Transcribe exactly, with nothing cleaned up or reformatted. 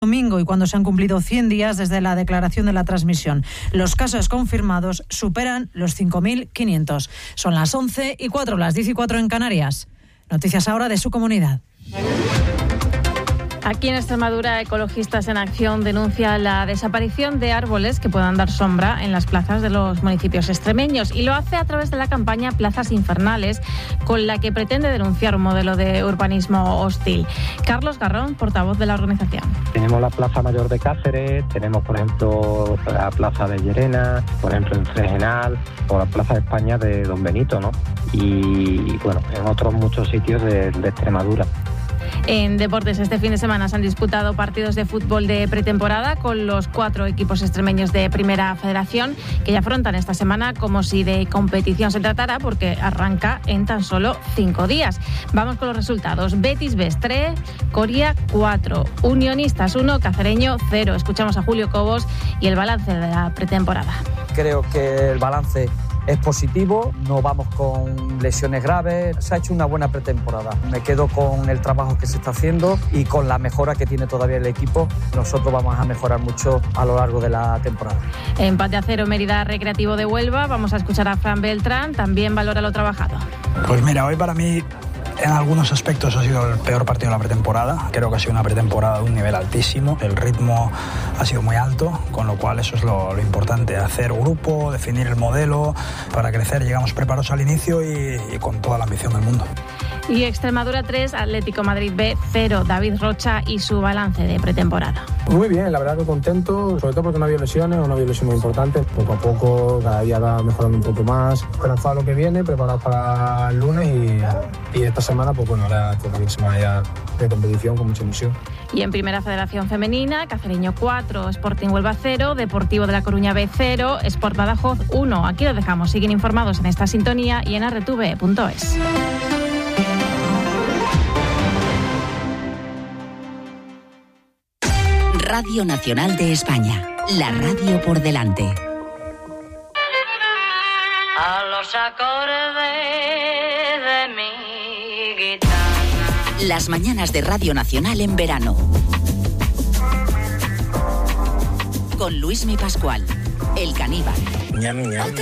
domingo y cuando se han cumplido cien días desde la declaración de la transmisión. Los casos confirmados superan los cinco mil quinientos. Son las once y cuatro, las diez y cuatro en Canarias. Noticias ahora de su comunidad. Aquí en Extremadura, Ecologistas en Acción denuncia la desaparición de árboles que puedan dar sombra en las plazas de los municipios extremeños y lo hace a través de la campaña Plazas Infernales, con la que pretende denunciar un modelo de urbanismo hostil. Carlos Garrón, portavoz de la organización. Tenemos la Plaza Mayor de Cáceres, tenemos por ejemplo la Plaza de Llerena, por ejemplo en Fregenal o la Plaza de España de Don Benito, ¿no? Y bueno, en otros muchos sitios de, de Extremadura. En deportes, este fin de semana se han disputado partidos de fútbol de pretemporada con los cuatro equipos extremeños de Primera Federación, que ya afrontan esta semana como si de competición se tratara, porque arranca en tan solo cinco días. Vamos con los resultados. Betis B tres, Coria cuatro, Unionistas uno, Cacereño cero. Escuchamos a Julio Cobos y el balance de la pretemporada. Creo que el balance es positivo, no vamos con lesiones graves, se ha hecho una buena pretemporada. Me quedo con el trabajo que se está haciendo y con la mejora que tiene todavía el equipo. Nosotros vamos a mejorar mucho a lo largo de la temporada. Empate a cero, Mérida Recreativo de Huelva. Vamos a escuchar a Fran Beltrán, también valora lo trabajado. Pues mira, hoy para mí en algunos aspectos ha sido el peor partido de la pretemporada. Creo que ha sido una pretemporada de un nivel altísimo. El ritmo ha sido muy alto, con lo cual eso es lo, lo importante. Hacer grupo, definir el modelo para crecer. Llegamos preparados al inicio y, y con toda la ambición del mundo. Y Extremadura tres, Atlético Madrid B cero, David Rocha y su balance de pretemporada. Muy bien, la verdad que contento, sobre todo porque no había lesiones, una lesión muy importante. Poco a poco, cada día va mejorando un poco más. Esperanzado lo que viene, preparado para el lunes y, y esta semana, pues bueno, ahora toca una semana ya de competición con mucha ilusión. Y en Primera Federación Femenina, Cacereño cuatro, Sporting Huelva cero, Deportivo de La Coruña B cero, Sport Badajoz uno. Aquí lo dejamos, siguen informados en esta sintonía y en r t v punto es. Radio Nacional de España, la radio por delante. A los acordes de mi guitarra. Las mañanas de Radio Nacional en verano. Con Luismi Pascual, el caníbal. Ñam, ñam.